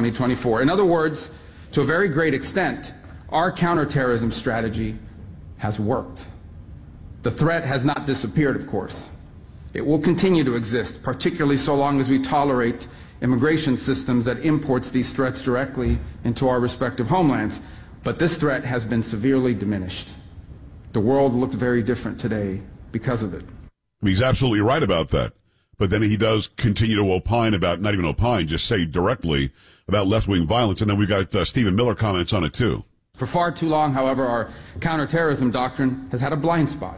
2024. In other words, to a very great extent, our counterterrorism strategy has worked. The threat has not disappeared, of course. It will continue to exist, particularly so long as we tolerate immigration systems that imports these threats directly into our respective homelands. But this threat has been severely diminished. The world looks very different today because of it. He's absolutely right about that. But then he does continue to opine about, not even opine, just say directly about left-wing violence. And then we've got Stephen Miller comments on it, too. For far too long, however, our counterterrorism doctrine has had a blind spot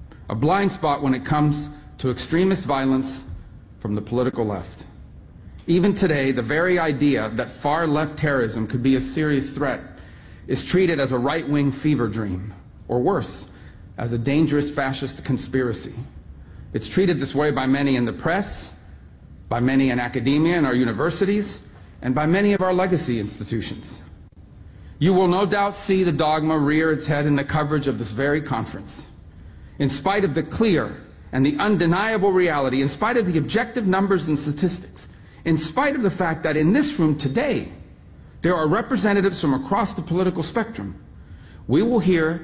when it comes to extremist violence from the political left. Even today, the very idea that far-left terrorism could be a serious threat is treated as a right-wing fever dream, or worse, as a dangerous fascist conspiracy. It's treated this way by many in the press, by many in academia and our universities, and by many of our legacy institutions. You will no doubt see the dogma rear its head in the coverage of this very conference. In spite of the clear and the undeniable reality, in spite of the objective numbers and statistics, in spite of the fact that in this room today, there are representatives from across the political spectrum, we will hear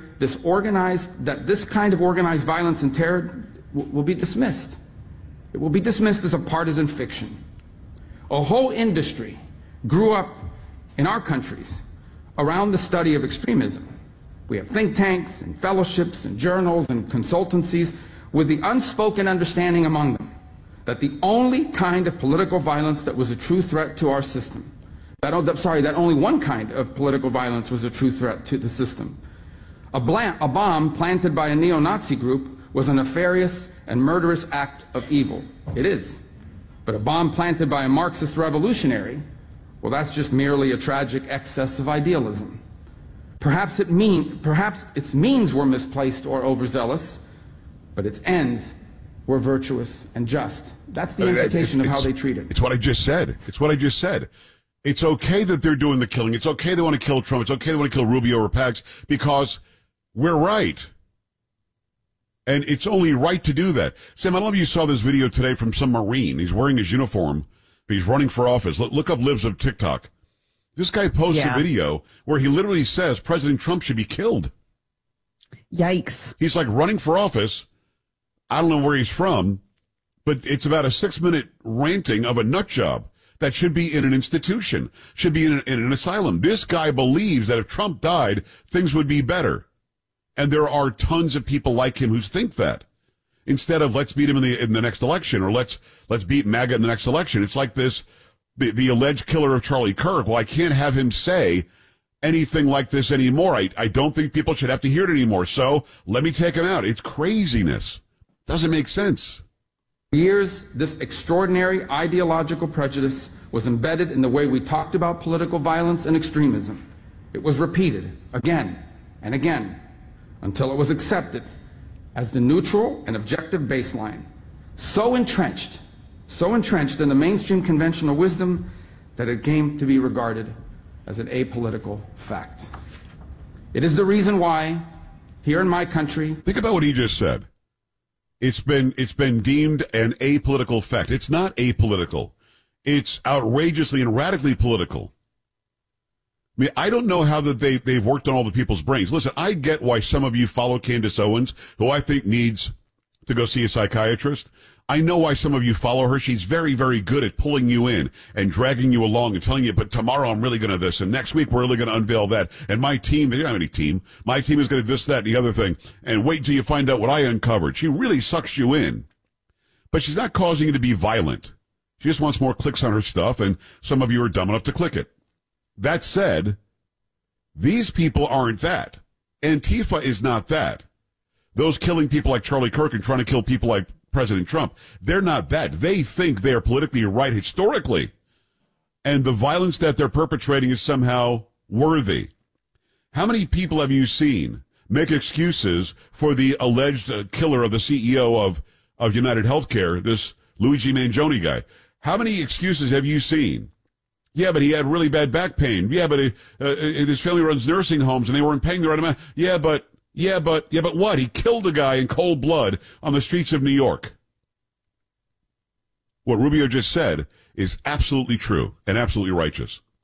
that this kind of organized violence and terror will be dismissed. It will be dismissed as a partisan fiction. A whole industry grew up in our countries around the study of extremism. We have think tanks and fellowships and journals and consultancies with the unspoken understanding among them that the only kind of political violence that was a true threat to our system, that only one kind of political violence was a true threat to the system. A bomb planted by a neo-Nazi group was a nefarious and murderous act of evil. It is. But a bomb planted by a Marxist revolutionary, well, that's just merely a tragic excess of idealism. Perhaps its means were misplaced or overzealous, but its ends were virtuous and just. That's the implication of how they treat it. It's what I just said. It's okay that they're doing the killing. It's okay they want to kill Trump. It's okay they want to kill Rubio or Pax because we're right. And it's only right to do that. Sam, I don't know if you saw this video today from some Marine. He's wearing his uniform. He's running for office. Look up Libs of TikTok. This guy posts a video where he literally says President Trump should be killed. Yikes. He's like running for office. I don't know where he's from, but it's about a 6-minute ranting of a nut job that should be in an institution, should be in an asylum. This guy believes that if Trump died, things would be better. And there are tons of people like him who think that. Instead of let's beat him in the next election, or let's beat MAGA in the next election. It's like this, the alleged killer of Charlie Kirk. Well, I can't have him say anything like this anymore. I don't think people should have to hear it anymore. So let me take him out. It's craziness. Doesn't make sense. For years, this extraordinary ideological prejudice was embedded in the way we talked about political violence and extremism. It was repeated again and again until it was accepted as the neutral and objective baseline, so entrenched in the mainstream conventional wisdom that it came to be regarded as an apolitical fact. It is the reason why, here in my country... Think about what he just said. It's been deemed an apolitical fact. It's not apolitical. It's outrageously and radically political. I mean, I don't know how that they've worked on all the people's brains. Listen, I get why some of you follow Candace Owens, who I think needs to go see a psychiatrist. I know why some of you follow her. She's very, very good at pulling you in and dragging you along and telling you, but tomorrow I'm really going to this, and next week we're really going to unveil that. And my team, they don't have any team. My team is going to this, that, and the other thing. And wait till you find out what I uncovered. She really sucks you in. But she's not causing you to be violent. She just wants more clicks on her stuff, and some of you are dumb enough to click it. That said, these people aren't that. Antifa is not that. Those killing people like Charlie Kirk and trying to kill people like President Trump, they're not that. They think they're politically right historically. And the violence that they're perpetrating is somehow worthy. How many people have you seen make excuses for the alleged killer of the CEO of United Healthcare, this Luigi Mangione guy? How many excuses have you seen? Yeah, but he had really bad back pain. Yeah, but his family runs nursing homes and they weren't paying the right amount. Yeah, but what? He killed a guy in cold blood on the streets of New York. What Rubio just said is absolutely true and absolutely righteous.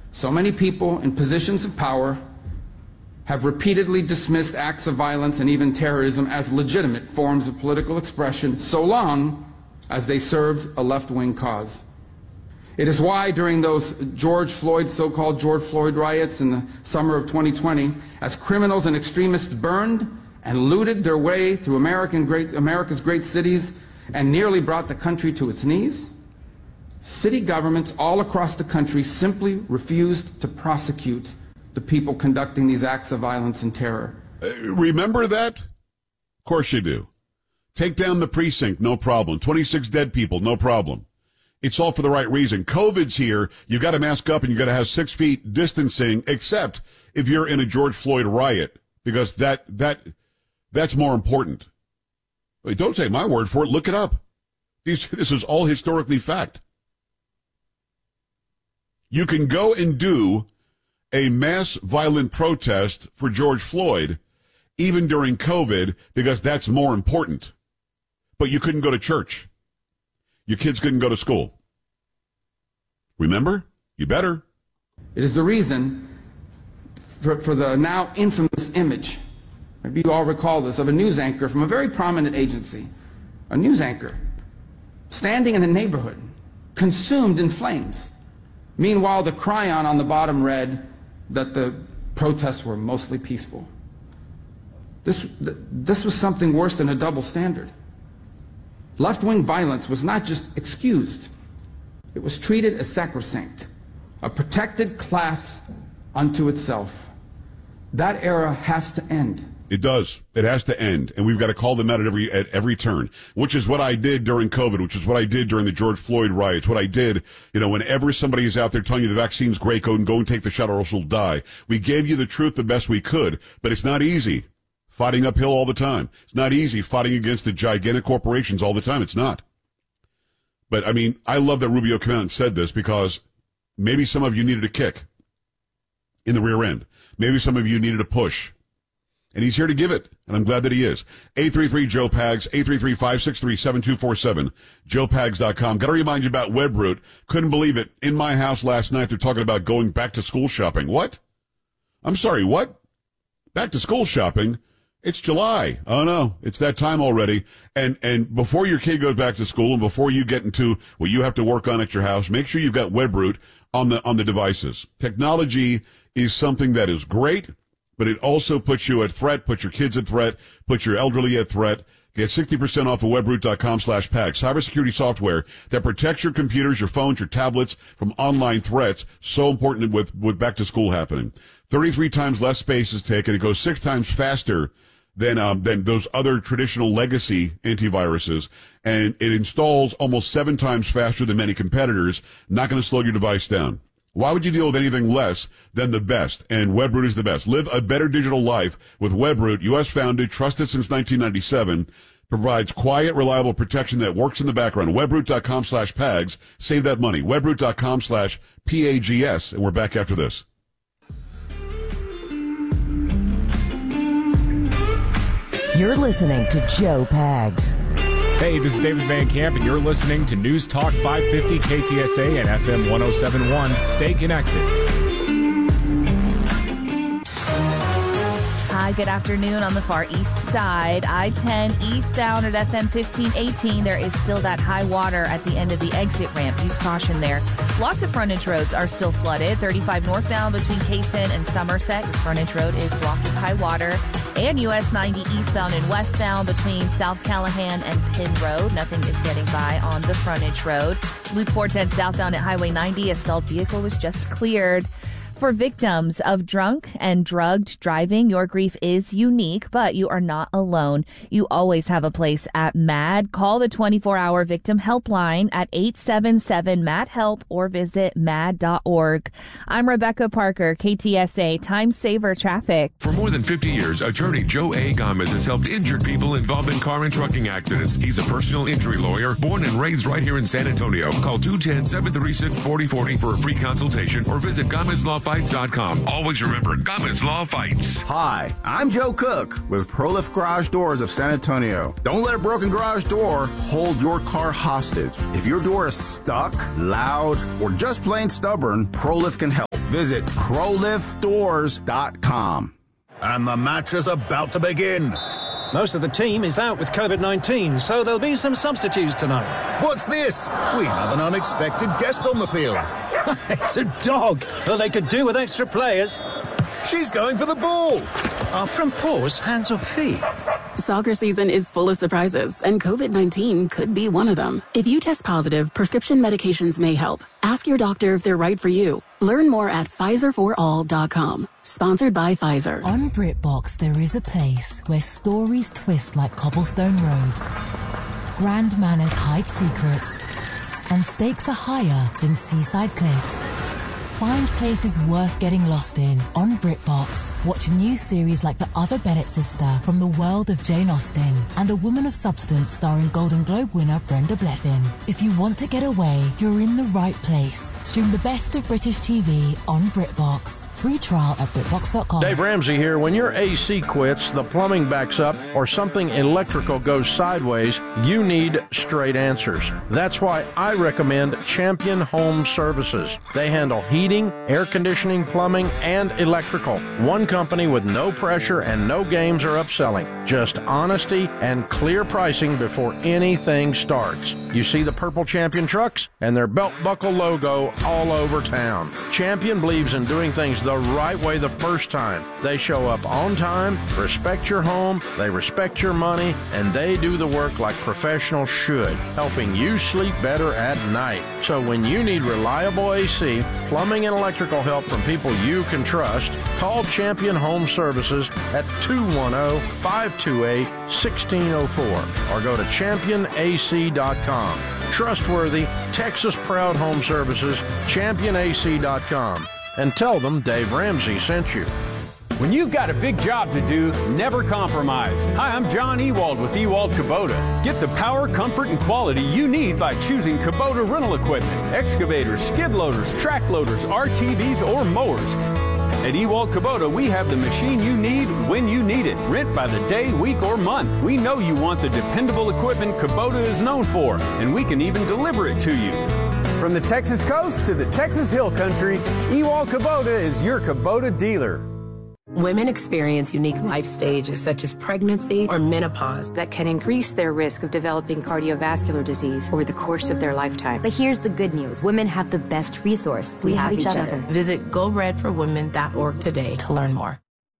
So many people in positions of power have repeatedly dismissed acts of violence and even terrorism as legitimate forms of political expression so long as they served a left-wing cause. It is why during those so-called George Floyd riots in the summer of 2020, as criminals and extremists burned and looted their way through America's great cities and nearly brought the country to its knees, city governments all across the country simply refused to prosecute the people conducting these acts of violence and terror. Remember that? Of course you do. Take down the precinct, no problem. 26 dead people, no problem. It's all for the right reason. COVID's here. You've got to mask up and you've got to have 6 feet distancing, except if you're in a George Floyd riot, because that's more important. Wait, don't take my word for it. Look it up. This is all historically fact. You can go and do a mass violent protest for George Floyd, even during COVID, because that's more important. But you couldn't go to church. Your kids couldn't go to school. Remember? You better. It is the reason for the now infamous image, maybe you all recall this, of a news anchor from a very prominent agency, a news anchor, standing in a neighborhood, consumed in flames. Meanwhile, the chyron on the bottom read that the protests were mostly peaceful. This was something worse than a double standard. Left-wing violence was not just excused, it was treated as sacrosanct, a protected class unto itself. That era has to end. It does. It has to end. And we've got to call them out at every turn, which is what I did during COVID, which is what I did during the George Floyd riots, what I did, whenever somebody is out there telling you the vaccine's great, go and take the shot or else you'll die. We gave you the truth the best we could, but it's not easy fighting uphill all the time. It's not easy fighting against the gigantic corporations all the time. It's not. But, I mean, I love that Rubio came out and said this because maybe some of you needed a kick in the rear end. Maybe some of you needed a push. And he's here to give it, and I'm glad that he is. 833-JOE-PAGS, 833-563-7247, joepags.com. Got to remind you about Webroot. Couldn't believe it. In my house last night, they're talking about going back to school shopping. What? I'm sorry, what? Back to school shopping? It's July. Oh, no, it's that time already. And before your kid goes back to school and before you get into what you have to work on at your house, make sure you've got Webroot on the devices. Technology is something that is great, but it also puts you at threat, puts your kids at threat, puts your elderly at threat. Get 60% off of webroot.com/PAGS. Cybersecurity software that protects your computers, your phones, your tablets from online threats. So important with back to school happening. 33 times less space is taken. It goes 6 times faster than those other traditional legacy antiviruses. And it installs almost 7 times faster than many competitors. Not going to slow your device down. Why would you deal with anything less than the best? And Webroot is the best. Live a better digital life with Webroot. U.S. founded, trusted since 1997. Provides quiet, reliable protection that works in the background. Webroot.com/PAGS. Save that money. Webroot.com/PAGS. And we're back after this. You're listening to Joe Pags. Hey, this is David Van Camp, and you're listening to News Talk 550 KTSA and FM 1071. Stay connected. Hi, good afternoon. On the far east side, I-10 eastbound at FM 1518, there is still that high water at the end of the exit ramp. Use caution there. Lots of frontage roads are still flooded. 35 northbound between Kaysen and Somerset. Your frontage road is blocked with high water. And US 90 eastbound and westbound between South Callahan and Penn Road. Nothing is getting by on the frontage road. Loop 410 southbound at Highway 90, a stalled vehicle was just cleared. For victims of drunk and drugged driving, your grief is unique, but you are not alone. You always have a place at MAD. Call the 24-hour victim helpline at 877-MAD-HELP or visit mad.org. I'm Rebecca Parker, KTSA Time Saver Traffic. For more than 50 years, attorney Joe A. Gomez has helped injured people involved in car and trucking accidents. He's a personal injury lawyer, born and raised right here in San Antonio. Call 210-736-4040 for a free consultation or visit GomezLawFights.com. Always remember, Gomez Law Fights. Hi, I'm Joe Cook with ProLift Garage Doors of San Antonio. Don't let a broken garage door hold your car hostage. If your door is stuck, loud, or just plain stubborn, ProLift can help. Visit ProLiftDoors.com. And the match is about to begin. Most of the team is out with COVID-19, so there'll be some substitutes tonight. What's this? We have an unexpected guest on the field. It's a dog. Well, they could do with extra players. She's going for the ball. Are front paws hands or feet? Soccer season is full of surprises, and COVID-19 could be one of them. If you test positive, prescription medications may help. Ask your doctor if they're right for you. Learn more at PfizerForAll.com. Sponsored by Pfizer. On BritBox, there is a place where stories twist like cobblestone roads. Grand manners hide secrets, and stakes are higher than seaside cliffs. Find places worth getting lost in on BritBox. Watch new series like The Other Bennett Sister from the world of Jane Austen and A Woman of Substance starring Golden Globe winner Brenda Blethyn. If you want to get away, you're in the right place. Stream the best of British TV on BritBox. Free trial at BritBox.com. Dave Ramsey here. When your AC quits, the plumbing backs up, or something electrical goes sideways, you need straight answers. That's why I recommend Champion Home Services. They handle heating, air conditioning, plumbing, and electrical. One company with no pressure and no games or upselling. Just honesty and clear pricing before anything starts. You see the purple Champion trucks and their belt buckle logo all over town. Champion believes in doing things the right way the first time. They show up on time, respect your home, they respect your money, and they do the work like professionals should, helping you sleep better at night. So when you need reliable AC, plumbing, and electrical help from people you can trust, call Champion Home Services at 210-528-1604 or go to championac.com. Trustworthy, Texas-proud home services, championac.com. And tell them Dave Ramsey sent you. When you've got a big job to do, never compromise. Hi, I'm John Ewald with Ewald Kubota. Get the power, comfort, and quality you need by choosing Kubota rental equipment. Excavators, skid loaders, track loaders, RTVs, or mowers. At Ewald Kubota, we have the machine you need when you need it. Rent by the day, week, or month. We know you want the dependable equipment Kubota is known for, and we can even deliver it to you. From the Texas coast to the Texas Hill Country, Ewald Kubota is your Kubota dealer. Women experience unique life stages such as pregnancy or menopause that can increase their risk of developing cardiovascular disease over the course of their lifetime. But here's the good news. Women have the best resource. We have each other. Visit GoRedForWomen.org today to learn more.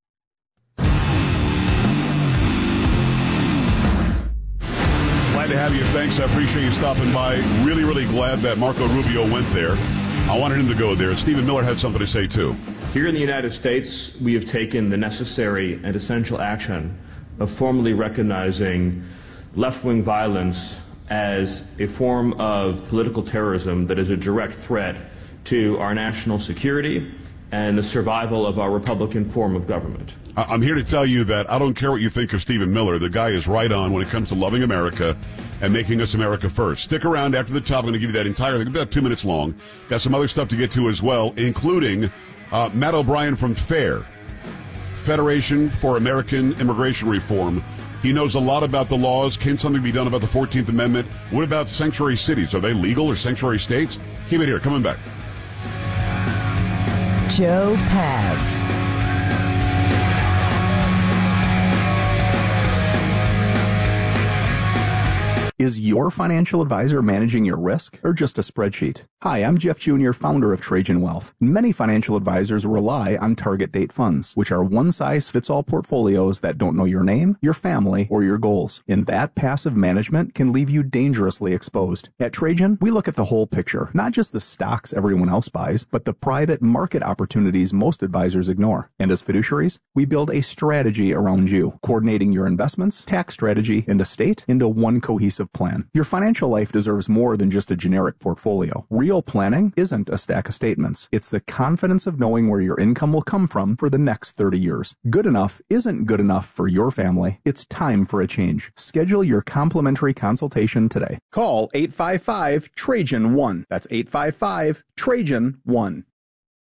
Glad to have you. Thanks. I appreciate you stopping by. Really, really glad that Marco Rubio went there. I wanted him to go there. Stephen Miller had something to say, too. Here in the United States, we have taken the necessary and essential action of formally recognizing left-wing violence as a form of political terrorism that is a direct threat to our national security and the survival of our Republican form of government. I'm here to tell you that I don't care what you think of Stephen Miller. The guy is right on when it comes to loving America and making us America first. Stick around after the top. I'm going to give you that entire thing, about 2 minutes long. Got some other stuff to get to as well, including Matt O'Brien from FAIR, Federation for American Immigration Reform. He knows a lot about the laws. Can something be done about the 14th Amendment? What about sanctuary cities? Are they legal or sanctuary states? Keep it here. Coming back. Joe Pags. Is your financial advisor managing your risk or just a spreadsheet? Hi, I'm Jeff Jr., founder of Trajan Wealth. Many financial advisors rely on target date funds, which are one-size-fits-all portfolios that don't know your name, your family, or your goals. And that passive management can leave you dangerously exposed. At Trajan, we look at the whole picture, not just the stocks everyone else buys, but the private market opportunities most advisors ignore. And as fiduciaries, we build a strategy around you, coordinating your investments, tax strategy, and estate into one cohesive plan. Your financial life deserves more than just a generic portfolio. Real planning isn't a stack of statements. It's the confidence of knowing where your income will come from for the next 30 years. Good enough isn't good enough for your family. It's time for a change. Schedule your complimentary consultation today. Call 855-TRAJAN-1. That's 855-TRAJAN-1.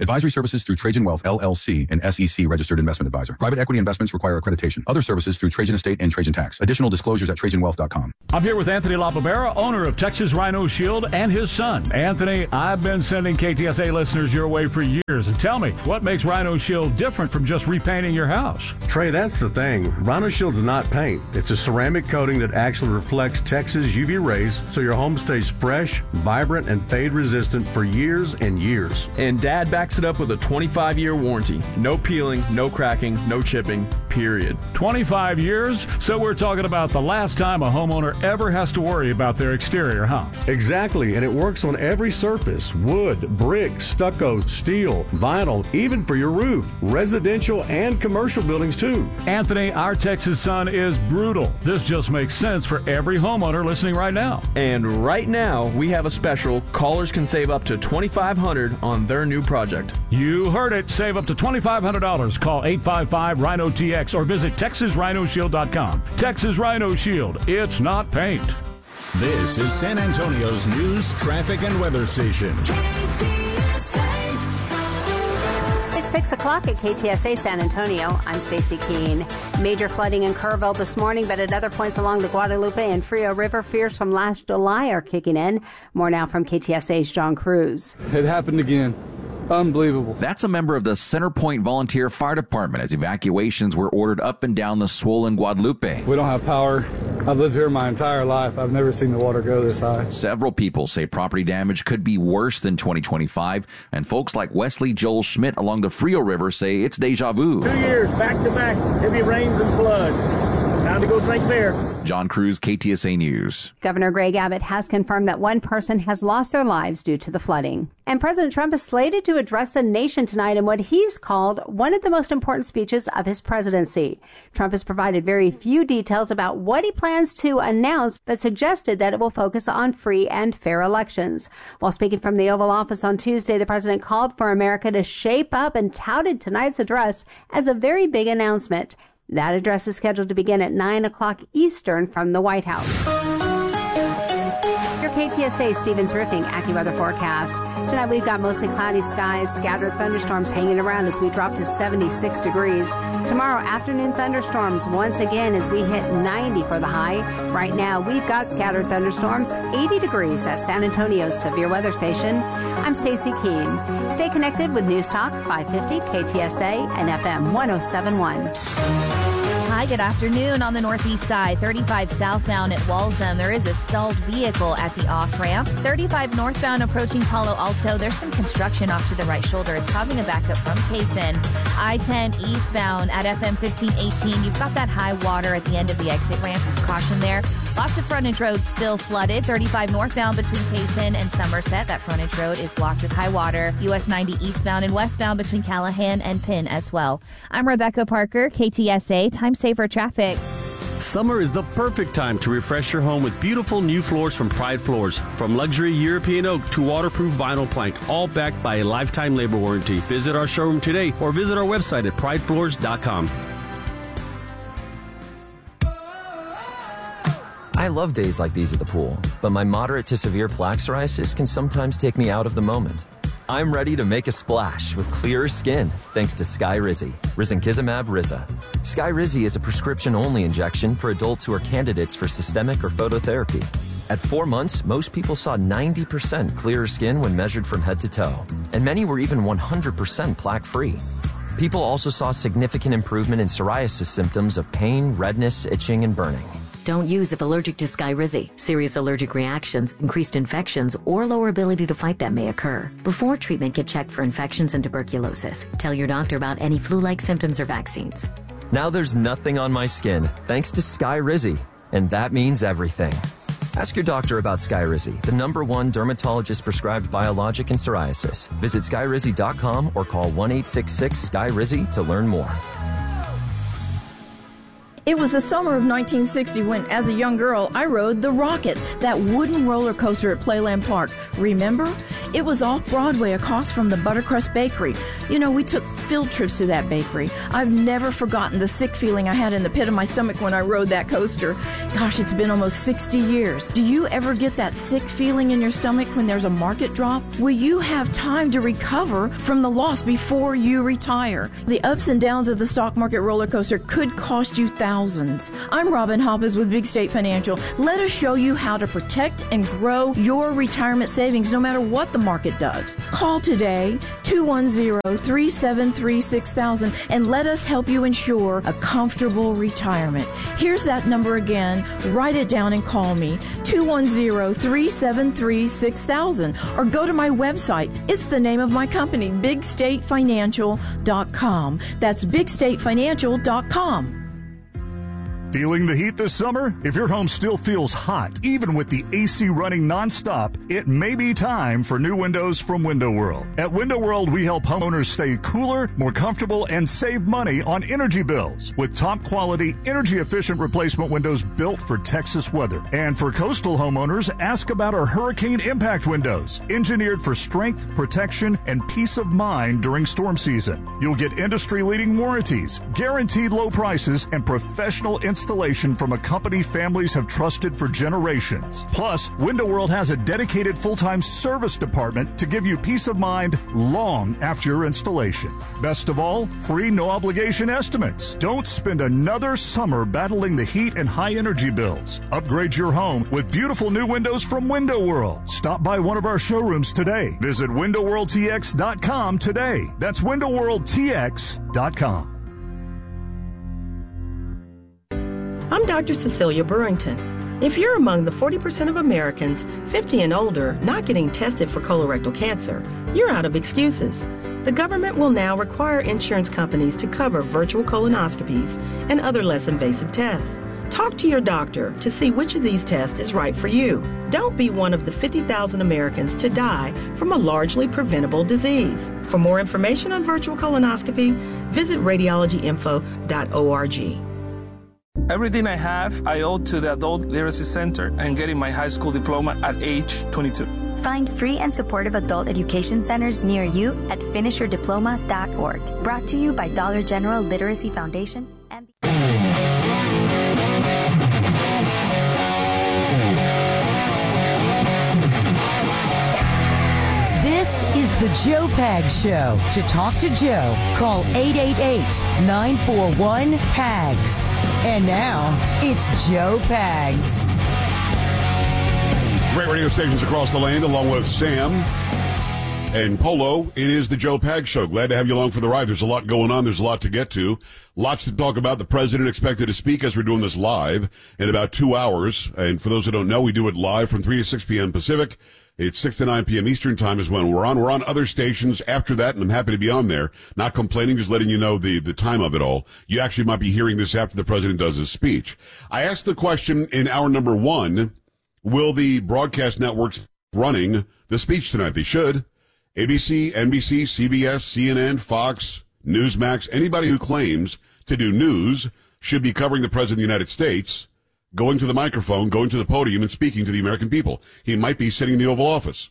Advisory services through Trajan Wealth, LLC, an SEC registered investment advisor. Private equity investments require accreditation. Other services through Trajan Estate and Trajan Tax. Additional disclosures at TrajanWealth.com. I'm here with Anthony LaBarbera, owner of Texas Rhino Shield, and his son. Anthony, I've been sending KTSA listeners your way for years. And tell me, what makes Rhino Shield different from just repainting your house? Trey, that's the thing. Rhino Shield's not paint. It's a ceramic coating that actually reflects Texas UV rays, so your home stays fresh, vibrant, and fade resistant for years and years. And Dad backs it up with a 25-year warranty. No peeling, no cracking, no chipping, period. 25 years? So we're talking about the last time a homeowner ever has to worry about their exterior, huh? Exactly, and it works on every surface. Wood, brick, stucco, steel, vinyl, even for your roof. Residential and commercial buildings too. Anthony, our Texas sun is brutal. This just makes sense for every homeowner listening right now. And right now, we have a special. Callers can save up to $2,500 on their new project. You heard it. Save up to $2,500. Call 855-RHINO-TX or visit TexasRhinoShield.com. Texas Rhino Shield. It's not paint. This is San Antonio's news, traffic, and weather station. It's 6 o'clock at KTSA San Antonio. I'm Stacy Keene. Major flooding in Kerrville this morning, but at other points along the Guadalupe and Frio River, fears from last July are kicking in. More now from KTSA's John Cruz. It happened again. Unbelievable. That's a member of the Centerpoint Volunteer Fire Department as evacuations were ordered up and down the swollen Guadalupe. We don't have power. I've lived here my entire life. I've never seen the water go this high. Several people say property damage could be worse than 2025, and folks like Wesley Joel Schmidt along the Frio River say it's deja vu. 2 years back-to-back, heavy rains and floods. Time to go drink beer. John Cruz, KTSA News. Governor Greg Abbott has confirmed that one person has lost their lives due to the flooding. And President Trump is slated to address the nation tonight in what he's called one of the most important speeches of his presidency. Trump has provided very few details about what he plans to announce, but suggested that it will focus on free and fair elections. While speaking from the Oval Office on Tuesday, the president called for America to shape up and touted tonight's address as a very big announcement. That address is scheduled to begin at 9 o'clock Eastern from the White House. Your KTSA Stevens Roofing AccuWeather forecast. Tonight we've got mostly cloudy skies, scattered thunderstorms hanging around as we drop to 76 degrees. Tomorrow, afternoon thunderstorms once again as we hit 90 for the high. Right now, we've got scattered thunderstorms, 80 degrees at San Antonio's Severe Weather Station. I'm Stacy Keene. Stay connected with News Talk 550 KTSA and FM 107.1. Hi, good afternoon. On the northeast side, 35 southbound at Waltham, there is a stalled vehicle at the off-ramp. 35 northbound approaching Palo Alto, there's some construction off to the right shoulder. It's causing a backup from Payson. I-10 eastbound at FM 1518, you've got that high water at the end of the exit ramp. Use caution there. Lots of frontage roads still flooded. 35 northbound between Payson and Somerset. That frontage road is blocked with high water. US 90 eastbound and westbound between Callahan and Penn as well. I'm Rebecca Parker, KTSA. Time saver traffic. Summer is the perfect time to refresh your home with beautiful new floors from Pride Floors. From luxury European oak to waterproof vinyl plank, all backed by a lifetime labor warranty. Visit our showroom today or visit our website at pridefloors.com. I love days like these at the pool, but my moderate to severe plaque psoriasis can sometimes take me out of the moment. I'm ready to make a splash with clearer skin thanks to Skyrizi, risankizumab Riza. Skyrizi is a prescription-only injection for adults who are candidates for systemic or phototherapy. At 4 months, most people saw 90% clearer skin when measured from head to toe, and many were even 100% plaque-free. People also saw significant improvement in psoriasis symptoms of pain, redness, itching, and burning. Don't use if allergic to Skyrizi. Serious allergic reactions, increased infections, or lower ability to fight them may occur. Before treatment, get checked for infections and tuberculosis. Tell your doctor about any flu-like symptoms or vaccines. Now there's nothing on my skin thanks to Skyrizi, and that means everything. Ask your doctor about Skyrizi, the #1 dermatologist-prescribed biologic in psoriasis. Visit Skyrizi.com or call 1-866-SKYRIZI to learn more. It was the summer of 1960 when, as a young girl, I rode the Rocket, that wooden roller coaster at Playland Park. Remember? It was off Broadway across from the Buttercrust Bakery. You know, we took field trips to that bakery. I've never forgotten the sick feeling I had in the pit of my stomach when I rode that coaster. Gosh, it's been almost 60 years. Do you ever get that sick feeling in your stomach when there's a market drop? Will you have time to recover from the loss before you retire? The ups and downs of the stock market roller coaster could cost you thousands. I'm Robin Hoppes with Big State Financial. Let us show you how to protect and grow your retirement savings no matter what the market does. Call today, 210-373-6000, and let us help you ensure a comfortable retirement. Here's that number again. Write it down and call me, 210-373-6000, or go to my website. It's the name of my company, BigStateFinancial.com. That's BigStateFinancial.com. Feeling the heat this summer? If your home still feels hot, even with the AC running nonstop, it may be time for new windows from Window World. At Window World, we help homeowners stay cooler, more comfortable, and save money on energy bills with top-quality, energy-efficient replacement windows built for Texas weather. And for coastal homeowners, ask about our hurricane impact windows, engineered for strength, protection, and peace of mind during storm season. You'll get industry-leading warranties, guaranteed low prices, and professional installation from a company families have trusted for generations. Plus, Window World has a dedicated full-time service department to give you peace of mind long after your installation. Best of all, free no-obligation estimates. Don't spend another summer battling the heat and high energy bills. Upgrade your home with beautiful new windows from Window World. Stop by one of our showrooms today. Visit WindowWorldTX.com today. That's WindowWorldTX.com. I'm Dr. Cecilia Burrington. If you're among the 40% of Americans 50 and older not getting tested for colorectal cancer, you're out of excuses. The government will now require insurance companies to cover virtual colonoscopies and other less invasive tests. Talk to your doctor to see which of these tests is right for you. Don't be one of the 50,000 Americans to die from a largely preventable disease. For more information on virtual colonoscopy, visit radiologyinfo.org. Everything I have, I owe to the Adult Literacy Center and getting my high school diploma at age 22. Find free and supportive adult education centers near you at finishyourdiploma.org. Brought to you by Dollar General Literacy Foundation and This is the Joe Pags Show. To talk to Joe, call 888-941-PAGS. And now, it's Joe Pags. Great radio stations across the land, along with Sam and Polo. It is the Joe Pags Show. Glad to have you along for the ride. There's a lot going on. There's a lot to get to. Lots to talk about. The president expected to speak as we're doing this live in about 2 hours. And for those who don't know, we do it live from 3 to 6 p.m. Pacific. It's 6 to 9 p.m. Eastern time is when we're on. We're on other stations after that, and I'm happy to be on there. Not complaining, just letting you know the time of it all. You actually might be hearing this after the president does his speech. I asked the question in hour number 1, will the broadcast networks running the speech tonight? They should. ABC, NBC, CBS, CNN, Fox, Newsmax, anybody who claims to do news should be covering the president of the United States, going to the microphone, going to the podium, and speaking to the American people. He might be sitting in the Oval Office.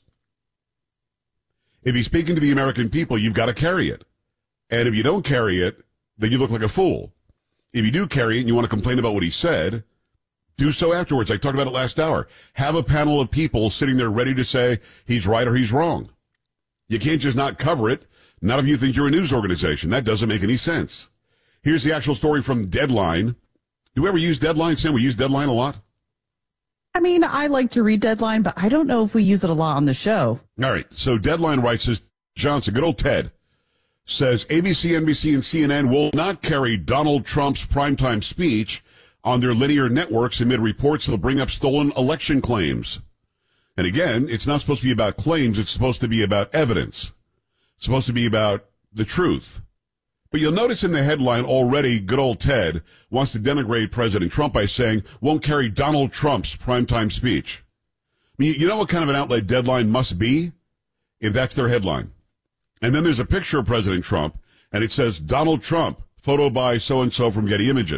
If he's speaking to the American people, you've got to carry it. And if you don't carry it, then you look like a fool. If you do carry it and you want to complain about what he said, do so afterwards. I talked about it last hour. Have a panel of people sitting there ready to say he's right or he's wrong. You can't just not cover it. None of you think you're a news organization. That doesn't make any sense. Here's the actual story from Deadline. Do you ever use Deadline, Sam? We use Deadline a lot? I mean, I like to read Deadline, but I don't know if we use it a lot on the show. All right. So Deadline writes this. Johnson, good old Ted, says ABC, NBC, and CNN will not carry Donald Trump's primetime speech on their linear networks amid reports that'll bring up stolen election claims. And again, it's not supposed to be about claims. It's supposed to be about evidence. It's supposed to be about the truth. But you'll notice in the headline already, good old Ted wants to denigrate President Trump by saying won't carry Donald Trump's primetime speech. I mean, you know what kind of an outlet Deadline must be if that's their headline. And then there's a picture of President Trump, and it says Donald Trump, photo by so-and-so from Getty Images.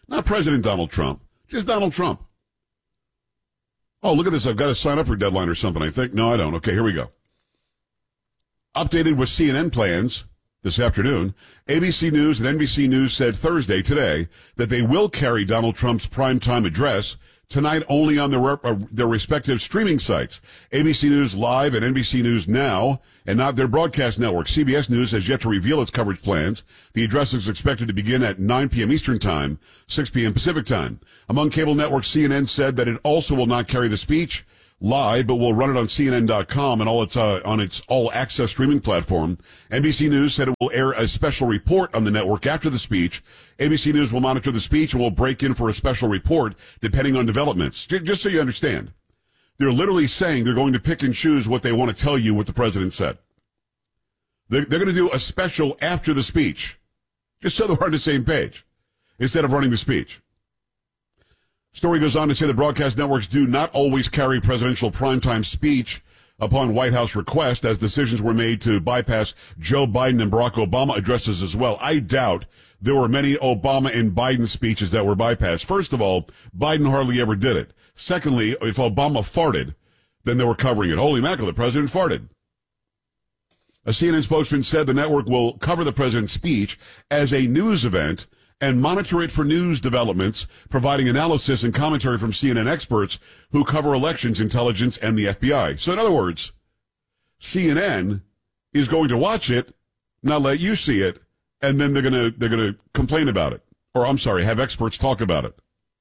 Not President Donald Trump, just Donald Trump. Oh, look at this. I've got to sign up for Deadline or something, I think. No, I don't. Okay, here we go. Updated with CNN plans this afternoon. ABC News and NBC News said Thursday, today, that they will carry Donald Trump's primetime address tonight only on their respective streaming sites. ABC News Live and NBC News Now, and not their broadcast network. CBS News has yet to reveal its coverage plans. The address is expected to begin at 9 p.m. Eastern Time, 6 p.m. Pacific Time. Among cable networks, CNN said that it also will not carry the speech live, but will run it on CNN.com and on its all-access streaming platform. NBC News said it will air a special report on the network after the speech. ABC News will monitor the speech and will break in for a special report depending on developments. Just so you understand, they're literally saying they're going to pick and choose what they want to tell you what the president said. They're going to do a special after the speech, just so they're on the same page, instead of running the speech. Story goes on to say the broadcast networks do not always carry presidential primetime speech upon White House request, as decisions were made to bypass Joe Biden and Barack Obama addresses as well. I doubt there were many Obama and Biden speeches that were bypassed. First of all, Biden hardly ever did it. Secondly, if Obama farted, then they were covering it. Holy mackerel, the president farted. A CNN spokesman said the network will cover the president's speech as a news event and monitor it for news developments, providing analysis and commentary from CNN experts who cover elections, intelligence, and the FBI. So in other words, CNN is going to watch it, not let you see it, and then they're gonna complain about it. Or I'm sorry, have experts talk about it.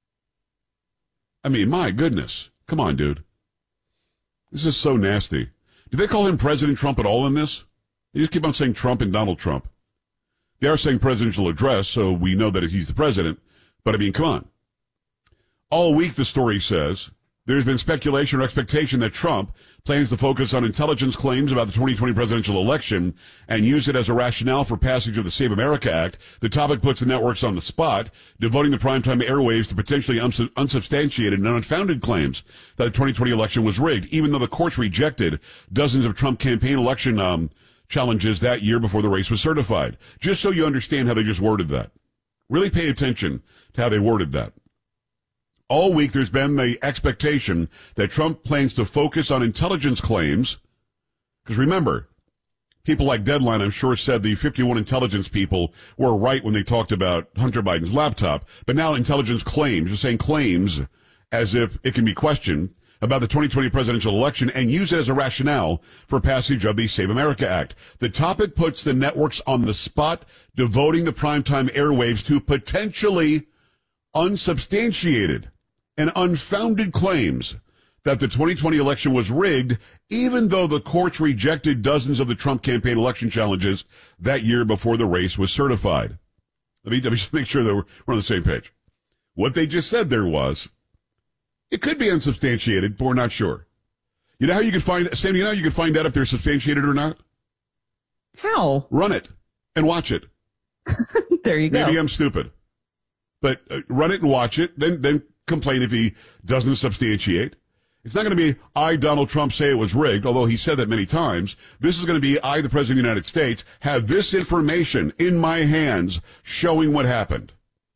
I mean, my goodness. Come on, dude. This is so nasty. Do they call him President Trump at all in this? They just keep on saying Trump and Donald Trump. They are saying presidential address, so we know that he's the president. But, I mean, come on. All week, the story says, there's been speculation or expectation that Trump plans to focus on intelligence claims about the 2020 presidential election and use it as a rationale for passage of the Save America Act. The topic puts the networks on the spot, devoting the primetime airwaves to potentially unsubstantiated and unfounded claims that the 2020 election was rigged, even though the courts rejected dozens of Trump campaign election challenges that year before the race was certified. Just so you understand how they just worded that. Really pay attention to how they worded that. All week there's been the expectation that Trump plans to focus on intelligence claims. Because remember, people like Deadline, I'm sure, said the 51 intelligence people were right when they talked about Hunter Biden's laptop. But now intelligence claims, you're saying claims as if it can be questioned about the 2020 presidential election and use it as a rationale for passage of the Save America Act. The topic puts the networks on the spot, devoting the primetime airwaves to potentially unsubstantiated and unfounded claims that the 2020 election was rigged, even though the courts rejected dozens of the Trump campaign election challenges that year before the race was certified. Let me just make sure that we're on the same page. What they just said there was, it could be unsubstantiated, but we're not sure. You know how you could find, Sam, you know how you could find out if they're substantiated or not? How? Run it and watch it. There you go. Maybe I'm stupid. But run it and watch it, then complain if he doesn't substantiate. It's not going to be, I, Donald Trump, say it was rigged, although he said that many times. This is going to be, I, the President of the United States, have this information in my hands showing what happened.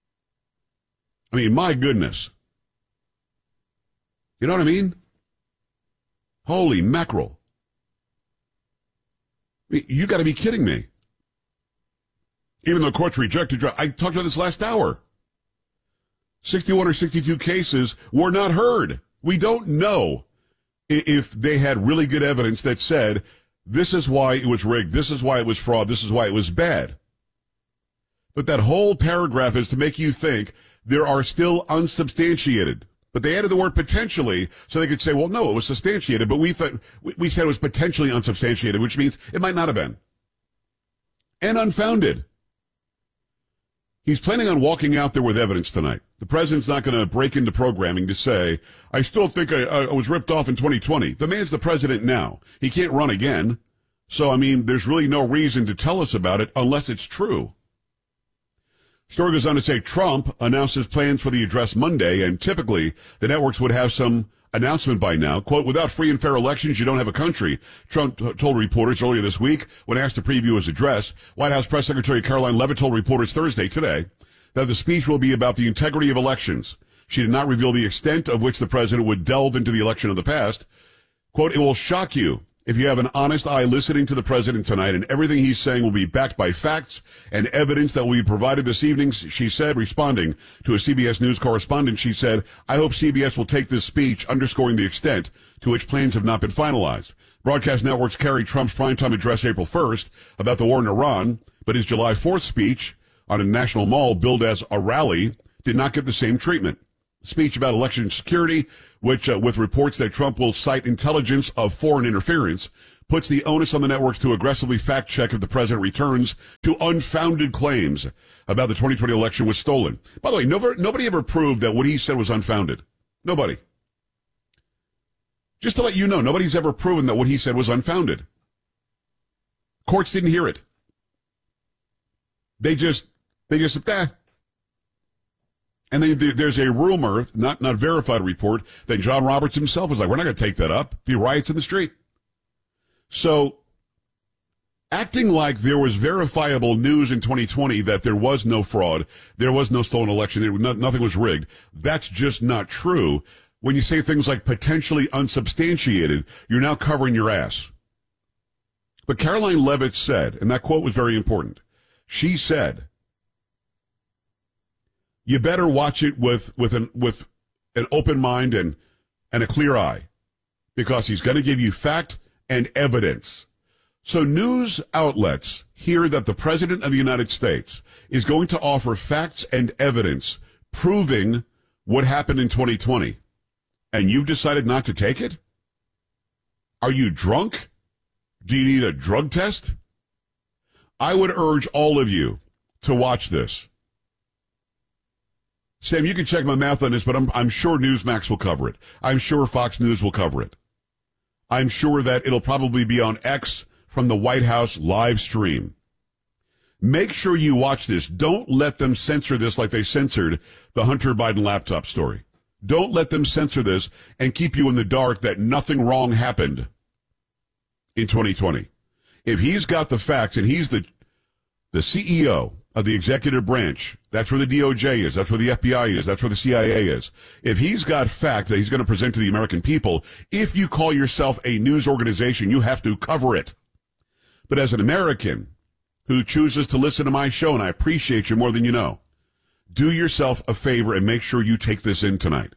I mean, my goodness. You know what I mean? Holy mackerel. I mean, you got to be kidding me. Even though courts rejected, I talked about this last hour. 61 or 62 cases were not heard. We don't know if they had really good evidence that said, this is why it was rigged, this is why it was fraud, this is why it was bad. But that whole paragraph is to make you think there are still unsubstantiated. But they added the word potentially so they could say, well, no, it was substantiated, but we said it was potentially unsubstantiated, which means it might not have been. And unfounded. He's planning on walking out there with evidence tonight. The president's not going to break into programming to say, I still think I was ripped off in 2020. The man's the president now. He can't run again. So, I mean, there's really no reason to tell us about it unless it's true. Story goes on to say Trump announces plans for the address Monday, and typically the networks would have some announcement by now. Quote, without free and fair elections, you don't have a country, Trump told reporters earlier this week when asked to preview his address. White House Press Secretary Caroline Leavitt told reporters Thursday, today, that the speech will be about the integrity of elections. She did not reveal the extent of which the president would delve into the election of the past. Quote, it will shock you if you have an honest eye listening to the president tonight, and everything he's saying will be backed by facts and evidence that will be provided this evening, she said, responding to a CBS News correspondent. She said, I hope CBS will take this speech underscoring the extent to which plans have not been finalized. Broadcast networks carried Trump's primetime address April 1st about the war in Iran, but his July 4th speech on a national mall billed as a rally did not get the same treatment. Speech about election security, which with reports that Trump will cite intelligence of foreign interference, puts the onus on the networks to aggressively fact-check if the president returns to unfounded claims about the 2020 election was stolen. By the way, nobody ever proved that what he said was unfounded. Nobody. Just to let you know, nobody's ever proven that what he said was unfounded. Courts didn't hear it. They just And there's a rumor, not verified report, that John Roberts himself was like, we're not going to take that up. Be riots in the street. So, acting like there was verifiable news in 2020 that there was no fraud, there was no stolen election, nothing was rigged, that's just not true. When you say things like potentially unsubstantiated, you're now covering your ass. But Caroline Leavitt said, and that quote was very important, she said, you better watch it with an open mind and a clear eye, because he's going to give you fact and evidence. So news outlets hear that the President of the United States is going to offer facts and evidence proving what happened in 2020, and you've decided not to take it? Are you drunk? Do you need a drug test? I would urge all of you to watch this. Sam, you can check my math on this, but I'm sure Newsmax will cover it. I'm sure Fox News will cover it. I'm sure that it'll probably be on X from the White House live stream. Make sure you watch this. Don't let them censor this like they censored the Hunter Biden laptop story. Don't let them censor this and keep you in the dark that nothing wrong happened in 2020. If he's got the facts and he's the CEO of the executive branch, that's where the DOJ is, that's where the FBI is, that's where the CIA is. If he's got fact that he's going to present to the American people, if you call yourself a news organization, you have to cover it. But as an American who chooses to listen to my show, and I appreciate you more than you know, do yourself a favor and make sure you take this in tonight.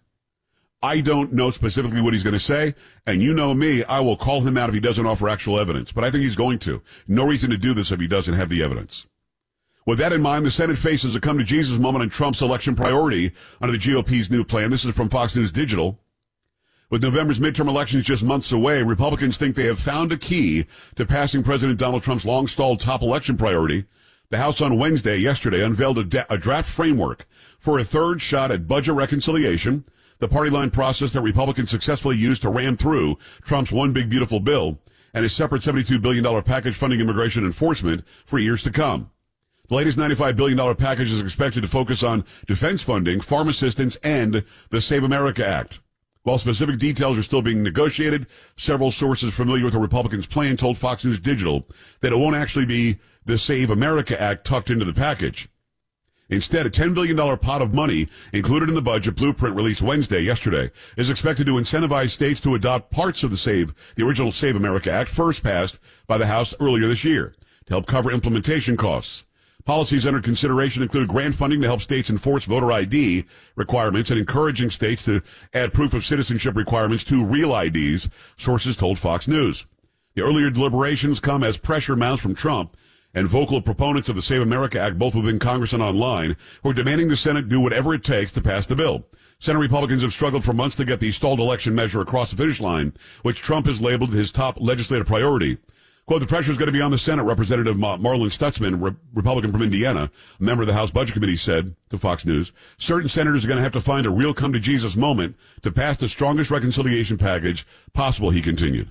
I don't know specifically what he's going to say, and you know me, I will call him out if he doesn't offer actual evidence. But I think he's going to. No reason to do this if he doesn't have the evidence. With that in mind, the Senate faces a come-to-Jesus moment on Trump's election priority under the GOP's new plan. This is from Fox News Digital. With November's midterm elections just months away, Republicans think they have found a key to passing President Donald Trump's long-stalled top election priority. The House on Wednesday, yesterday, unveiled a draft framework for a third shot at budget reconciliation, the party line process that Republicans successfully used to ram through Trump's one big beautiful bill, and a separate $72 billion package funding immigration enforcement for years to come. The latest $95 billion package is expected to focus on defense funding, farm assistance, and the Save America Act. While specific details are still being negotiated, several sources familiar with the Republicans' plan told Fox News Digital that it won't actually be the Save America Act tucked into the package. Instead, a $10 billion pot of money included in the budget blueprint released yesterday, is expected to incentivize states to adopt parts of the original Save America Act, first passed by the House earlier this year, to help cover implementation costs. Policies under consideration include grant funding to help states enforce voter ID requirements and encouraging states to add proof of citizenship requirements to real IDs, sources told Fox News. The earlier deliberations come as pressure mounts from Trump and vocal proponents of the Save America Act, both within Congress and online, who are demanding the Senate do whatever it takes to pass the bill. Senate Republicans have struggled for months to get the stalled election measure across the finish line, which Trump has labeled his top legislative priority. Quote, the pressure is going to be on the Senate. Representative Marlon Stutzman, Republican from Indiana, a member of the House Budget Committee, said to Fox News, certain senators are going to have to find a real come-to-Jesus moment to pass the strongest reconciliation package possible, he continued.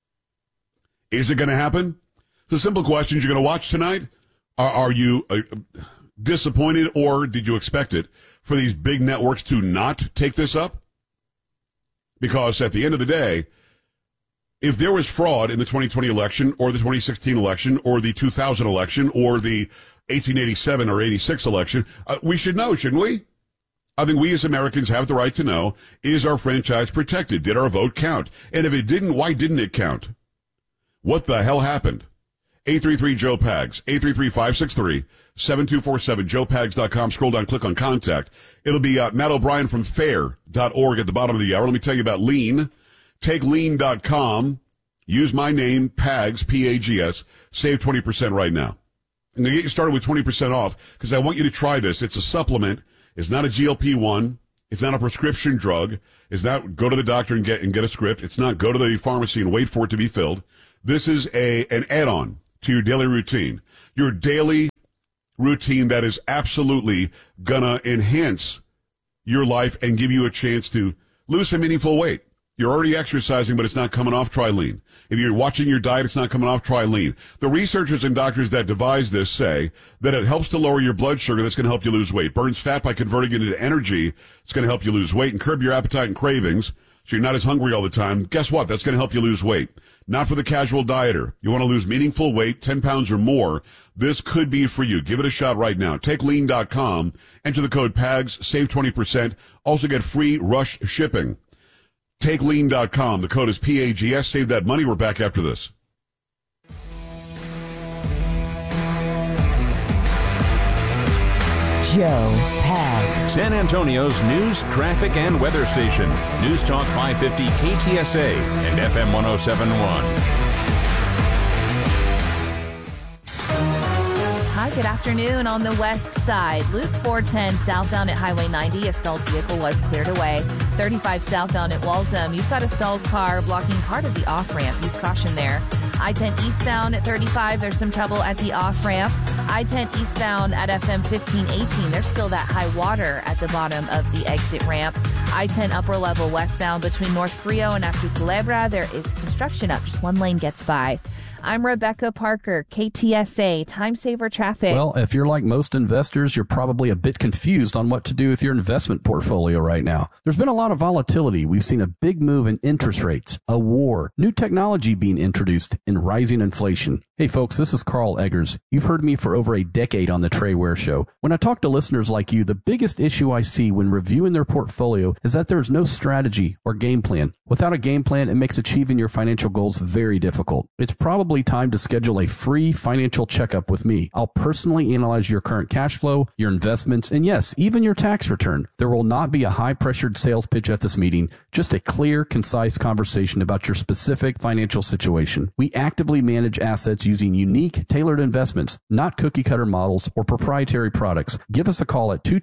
Is it going to happen? The simple questions you're going to watch tonight. Are you disappointed, or did you expect it for these big networks to not take this up? Because at the end of the day, if there was fraud in the 2020 election or the 2016 election or the 2000 election or the 1887 or 86 election. We should know, shouldn't we? I think we as Americans have the right to know, is our franchise protected? Did our vote count? And if it didn't, why didn't it count? What the hell happened? 833-JOE-PAGS, 833-563-7247, joepags.com. Scroll down, click on contact. It'll be Matt O'Brien from fair.org at the bottom of the hour. Let me tell you about Lean. Take lean.com. Use my name, PAGS, P-A-G-S. Save 20% right now. I'm going to get you started with 20% off because I want you to try this. It's a supplement. It's not a GLP-1. It's not a prescription drug. It's not go to the doctor and get a script. It's not go to the pharmacy and wait for it to be filled. This is an add-on to your daily routine. Your daily routine that is absolutely gonna enhance your life and give you a chance to lose some meaningful weight. You're already exercising, but it's not coming off, try Lean. If you're watching your diet, it's not coming off, try Lean. The researchers and doctors that devise this say that it helps to lower your blood sugar. That's going to help you lose weight. Burns fat by converting it into energy. It's going to help you lose weight and curb your appetite and cravings so you're not as hungry all the time. Guess what? That's going to help you lose weight. Not for the casual dieter. You want to lose meaningful weight, 10 pounds or more. This could be for you. Give it a shot right now. Take lean.com. Enter the code PAGS. Save 20%. Also get free rush shipping. TakeLean.com. The code is PAGS. Save that money. We're back after this. Joe Pags. San Antonio's news, traffic, and weather station. News Talk 550 KTSA and FM 1071. Hi, good afternoon. On the west side, Loop 410 southbound at Highway 90, a stalled vehicle was cleared away. 35 southbound at Waltham, you've got a stalled car blocking part of the off-ramp. Use caution there. I-10 eastbound at 35, there's some trouble at the off-ramp. I-10 eastbound at FM 1518, there's still that high water at the bottom of the exit ramp. I-10 upper level westbound between North Frio and after Culebra, there is construction up. Just one lane gets by. I'm Rebecca Parker, KTSA, Time Saver Traffic. Well, if you're like most investors, you're probably a bit confused on what to do with your investment portfolio right now. There's been a lot of volatility. We've seen a big move in interest rates, a war, new technology being introduced, and rising inflation. Hey folks, this is Carl Eggers. You've heard me for over a decade on the Trey Ware Show. When I talk to listeners like you, the biggest issue I see when reviewing their portfolio is that there's no strategy or game plan. Without a game plan, it makes achieving your financial goals very difficult. It's probably time to schedule a free financial checkup with me. I'll personally analyze your current cash flow, your investments, and yes, even your tax return. There will not be a high-pressured sales pitch at this meeting, just a clear, concise conversation about your specific financial situation. We actively manage assets using unique, tailored investments, not cookie-cutter models or proprietary products. Give us a call at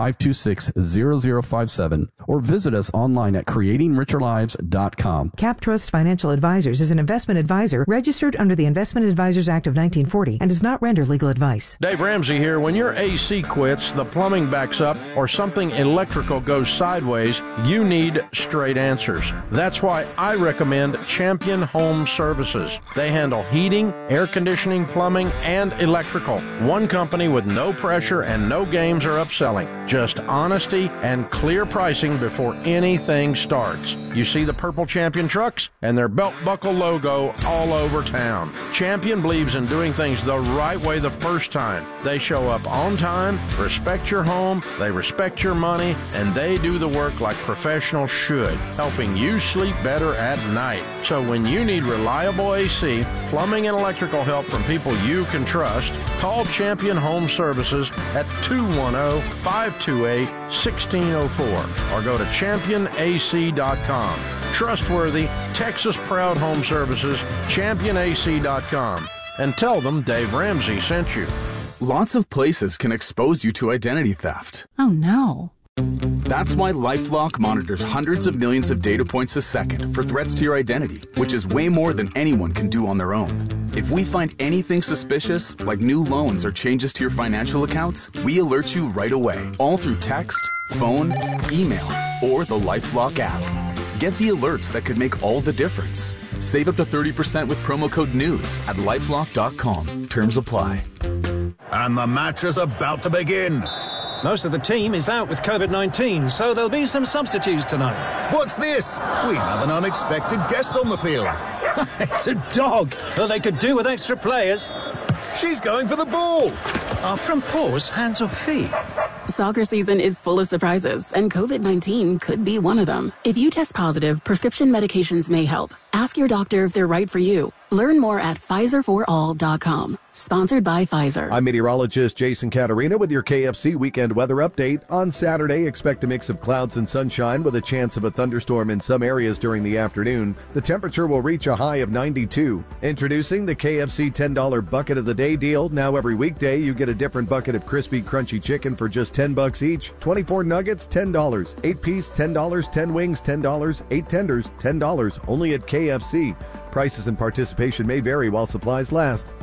210-526-0057 or visit us online at creatingricherlives.com. CapTrust Financial Advisors is an investment advisor registered under the Investment Advisors Act of 1940 and does not render legal advice. Dave Ramsey here. When your AC quits, the plumbing backs up, or something electrical goes sideways, you need straight answers. That's why I recommend Champion Home Services. They handle heating, air conditioning, plumbing, and electrical. One company with no pressure and no games or upselling. Just honesty and clear pricing before anything starts. You see the purple Champion trucks and their belt buckle logo all over town. Champion believes in doing things the right way the first time. They show up on time, respect your home, they respect your money, and they do the work like professionals should, helping you sleep better at night. So when you need reliable AC, plumbing, and electrical help from people you can trust, call Champion Home Services at 210-528-1604 or go to championac.com. Trustworthy, Texas-proud home services, championac.com. And tell them Dave Ramsey sent you. Lots of places can expose you to identity theft. Oh, no. That's why LifeLock monitors hundreds of millions of data points a second for threats to your identity, which is way more than anyone can do on their own. If we find anything suspicious, like new loans or changes to your financial accounts, we alert you right away, all through text, phone, email, or the LifeLock app. Get the alerts that could make all the difference. Save up to 30% with promo code NEWS at LifeLock.com. Terms apply. And the match is about to begin. Most of the team is out with COVID-19, so there'll be some substitutes tonight. What's this? We have an unexpected guest on the field. It's a dog. Well, they could do with extra players. She's going for the ball. Are front paws hands or feet? Soccer season is full of surprises, and COVID-19 could be one of them. If you test positive, prescription medications may help. Ask your doctor if they're right for you. Learn more at PfizerForAll.com. Sponsored by Pfizer. I'm meteorologist Jason Caterina with your KFC weekend weather update. On Saturday, expect a mix of clouds and sunshine with a chance of a thunderstorm in some areas during the afternoon. The temperature will reach a high of 92. Introducing the KFC $10 Bucket of the Day deal. Now every weekday, you get a different bucket of crispy, crunchy chicken for just $10 each. 24 nuggets, $10. 8-piece, $10. 10 wings, $10. 8 tenders, $10. Only at KFC. Prices and participation may vary while supplies last.